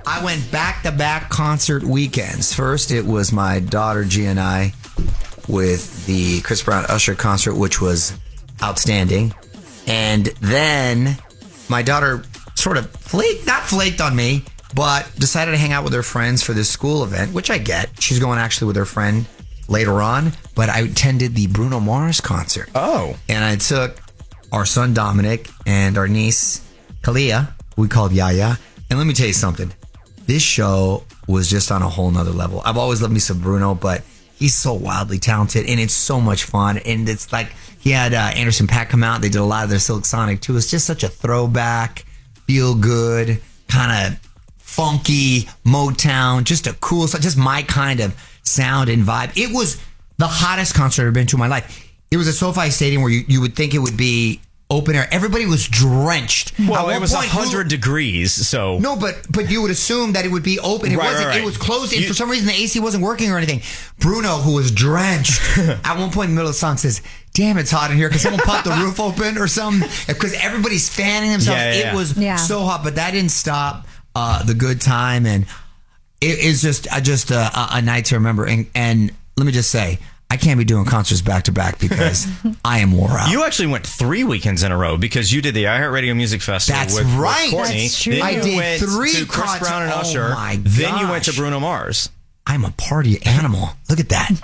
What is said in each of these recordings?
I went back-to-back concert weekends. First, it was my daughter, Gia, and I with the Chris Brown Usher concert, which was outstanding. And then my daughter sort of not flaked on me, but decided to hang out with her friends for this school event, which I get. She's going actually with her friend later on, but I attended the Bruno Mars concert. Oh. And I took our son Dominic and our niece Kalia, we called Yaya. And let me tell you something. This show was just on a whole nother level. I've always loved me some Bruno, but he's so wildly talented, and it's so much fun. And it's like he had Anderson .Paak come out. They did a lot of their Silk Sonic, too. It's just such a throwback, feel good, kind of funky Motown, just a cool, just my kind of sound and vibe. It was the hottest concert I've ever been to in my life. It was at SoFi Stadium where you would think it would be open air. Everybody was drenched. Well, it was 100 degrees, so... No, but you would assume that it would be open. It wasn't. Right. It was closed. For some reason, the AC wasn't working or anything. Bruno, who was drenched, at one point in the middle of the song says, damn, it's hot in here. Could someone pop the roof open or something? Because everybody's fanning themselves. Yeah. It was so hot, but that didn't stop the good time. And it is just a night to remember. And let me just say, I can't be doing concerts back to back because I am wore out. You actually went 3 weekends in a row because you did the iHeartRadio Music Festival with Courtney. That's true. Then you went 3 to Chris Brown and Usher. Oh my gosh. Then you went to Bruno Mars. I'm a party animal. Look at that.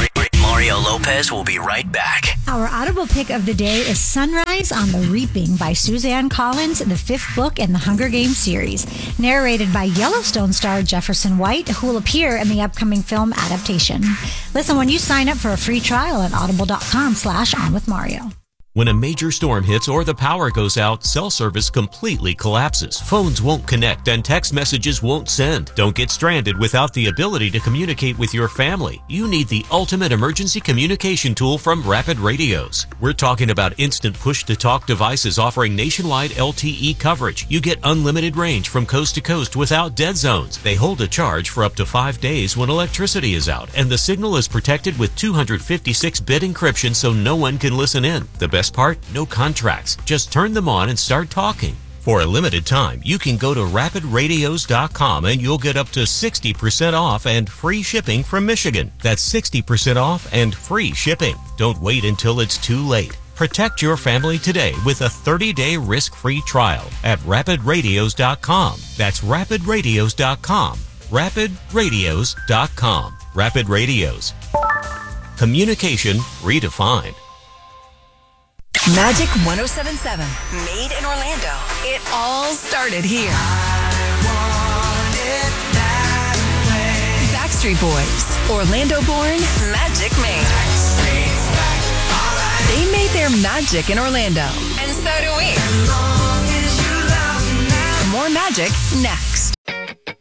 Mario Lopez will be right back. Our audible pick of the day is Sunrise on the Reaping by Suzanne Collins, the 5th book in the Hunger Games series, narrated by Yellowstone star Jefferson White, who will appear in the upcoming film adaptation. Listen when you sign up for a free trial at audible.com/onwithmario. When a major storm hits or the power goes out, cell service completely collapses. Phones won't connect and text messages won't send. Don't get stranded without the ability to communicate with your family. You need the ultimate emergency communication tool from Rapid Radios. We're talking about instant push-to-talk devices offering nationwide LTE coverage. You get unlimited range from coast to coast without dead zones. They hold a charge for up to 5 days when electricity is out, and the signal is protected with 256-bit encryption so no one can listen in. The best part? No contracts. Just turn them on and start talking. For a limited time, you can go to rapidradios.com and you'll get up to 60% off and free shipping from Michigan. That's 60% off and free shipping. Don't wait until it's too late. Protect your family today with a 30-day risk-free trial at rapidradios.com. That's rapidradios.com. rapidradios.com. Rapid Radios. Communication redefined. Magic 107.7, made in Orlando. It all started here. Backstreet Boys, Orlando-born, Magic made. They made their magic in Orlando, and so do we. More magic next.